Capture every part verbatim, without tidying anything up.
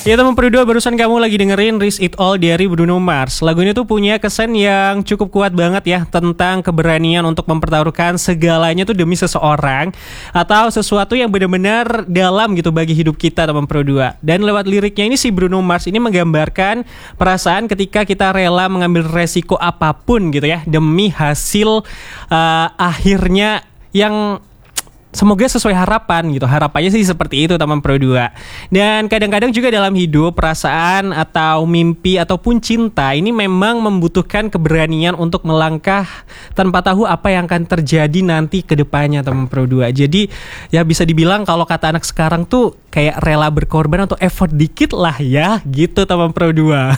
Ya teman Perdua, barusan kamu lagi dengerin Risk It All dari Bruno Mars. Lagu ini tuh punya kesan yang cukup kuat banget ya, tentang keberanian untuk mempertaruhkan segalanya tuh demi seseorang atau sesuatu yang benar-benar dalam gitu bagi hidup kita teman Perdua. Dan lewat liriknya ini si Bruno Mars ini menggambarkan perasaan ketika kita rela mengambil resiko apapun gitu ya, demi hasil uh, akhirnya yang semoga sesuai harapan gitu. Harapannya sih seperti itu teman Pro dua. Dan kadang-kadang juga dalam hidup, perasaan atau mimpi ataupun cinta ini memang membutuhkan keberanian untuk melangkah tanpa tahu apa yang akan terjadi nanti ke depannya teman Pro dua. Jadi ya bisa dibilang kalau kata anak sekarang tuh kayak rela berkorban atau effort dikit lah ya gitu teman Pro dua.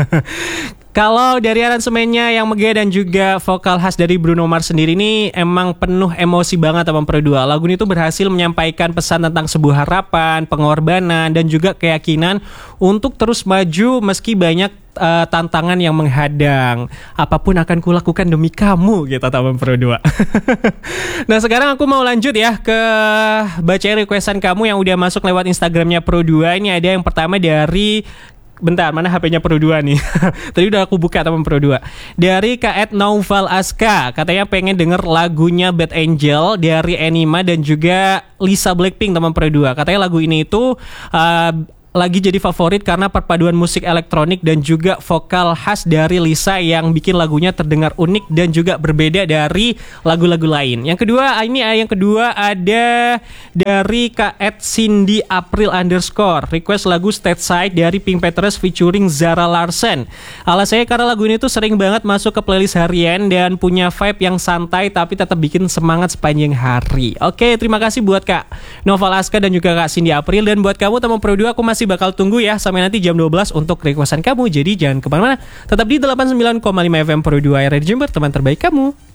Kalau dari aransemennya yang megah dan juga vokal khas dari Bruno Mars sendiri ini emang penuh emosi banget teman Pro dua. Lagu ini tuh berhasil menyampaikan pesan tentang sebuah harapan, pengorbanan, dan juga keyakinan untuk terus maju meski banyak uh, tantangan yang menghadang. Apapun akan kulakukan demi kamu gitu teman Pro dua. Nah sekarang aku mau lanjut ya ke baca requestan kamu yang udah masuk lewat Instagramnya Pro dua. Ini ada yang pertama dari... Bentar, mana H P-nya Pro dua nih? Tadi udah aku buka teman Pro dua. Dari Kak Noval Aska, katanya pengen denger lagunya Bad Angel dari Enima dan juga Lisa Blackpink teman Pro dua. Katanya lagu ini itu uh, lagi jadi favorit karena perpaduan musik elektronik dan juga vokal khas dari Lisa yang bikin lagunya terdengar unik dan juga berbeda dari lagu-lagu lain. Yang kedua, ini yang kedua ada dari Kak Cindy April underscore request lagu Stateside dari Pink Petrus featuring Zara Larsen. Alasannya karena lagu ini tuh sering banget masuk ke playlist harian dan punya vibe yang santai tapi tetap bikin semangat sepanjang hari. Oke, terima kasih buat Kak Noval Aska dan juga Kak Cindy April. Dan buat kamu teman Pro dua, aku masih bakal tunggu ya sampai nanti jam dua belas untuk requestan kamu. Jadi jangan kemana-mana, tetap di delapan puluh sembilan koma lima F M Pro dua R R Jember, teman terbaik kamu.